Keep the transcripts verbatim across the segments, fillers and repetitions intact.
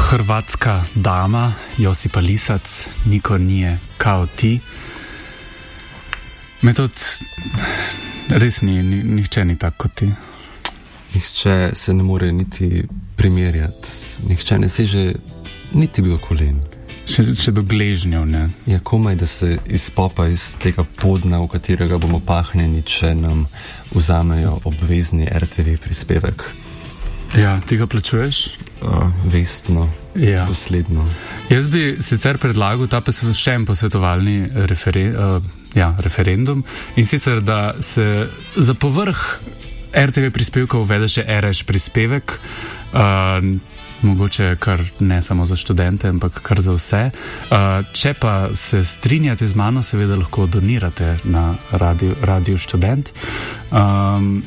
hrvatska dama Josipa Lisac, niko nije kao ti. Metod, res ni, ni, nihče ni tako kot ti. Nihče se ne more niti primerjati, nihče ne seže niti do kolen. Še, še do gležnjev, ne? Ja, komaj, da se izpopa iz tega podna, v katerega bomo pahnjeni, če nam vzamejo obvezni R T V prispevek. Ja, ti ga plačuješ? Uh, vestno, ja. Dosledno. Jaz bi sicer predlagal ta še en posvetovalni referen, uh, ja, referendum, in sicer, da se za povrh R T V prispevka uvede še R Š prispevek, uh, mogoče kar ne samo za študente, ampak kar za vse. Uh, če pa se strinjate z mano, seveda lahko donirate na radio, radio Študent. Um,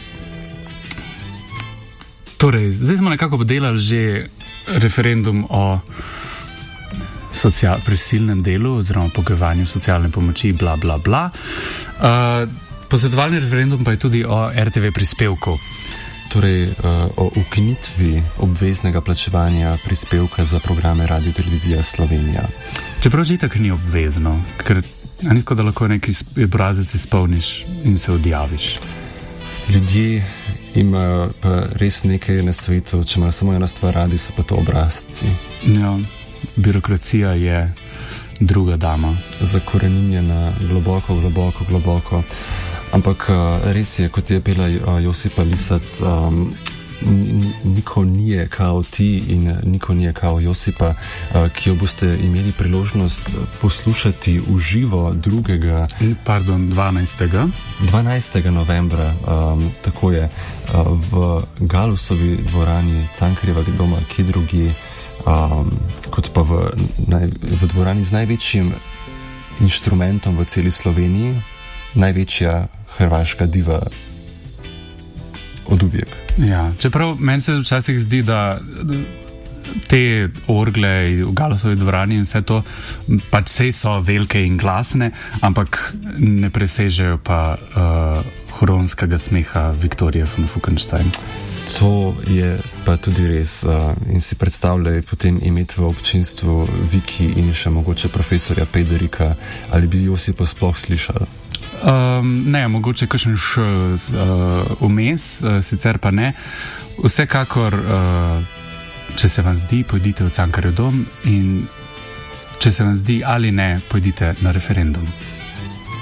torej, zdaj smo nekako obdelali že referendum o social, prisilnem delu oziroma pogojevanju socialne pomoči, bla, bla, bla. Uh, posvetovalni referendum pa je tudi o R T V prispevku. Torej, uh, o ukinitvi obveznega plačevanja prispevka za programe Radio Televizija Slovenija. Čeprav že itak ni obvezno, ker ni tako, da lahko neki obrazec izpolniš in se odjaviš. Ljudje imajo pa res nekaj na svetu, če imajo samo ena stvar radi, so pa to obrazci. Ja, birokracija je druga dama. Zakoreninjena globoko, globoko, globoko. Ampak res je, kot je pela Josipa Lisac, um, niko nije kao ti in niko nije kao Josipa, uh, ki jo boste imeli priložnost poslušati v živo drugega... Pardon, dvanajstega dvanajstega novembra, um, tako je, uh, v Galusovi dvorani Cankarjevega doma, kje drugi, um, kot pa v, naj, v dvorani z največjim inštrumentom v celi Sloveniji, največja hrvaška diva od uvijek. Ja, čeprav meni se včasih zdi, da te orgle v Galusovi dvorani in vse to, pač sej so velike in glasne, ampak ne presežejo pa uh, horonskega smeha Viktorije von Falkenstein. To je pa tudi res. Uh, in si predstavljaj potem imeti v občinstvu Viki in še mogoče profesorja Pederika, ali bi Josipa sploh slišali? Um, ne, mogoče kakšen š uh, vmes, uh, sicer pa ne. Vsekakor, uh, če se vam zdi, pojdite v Cankarjev dom, in če se vam zdi ali ne, pojdite na referendum.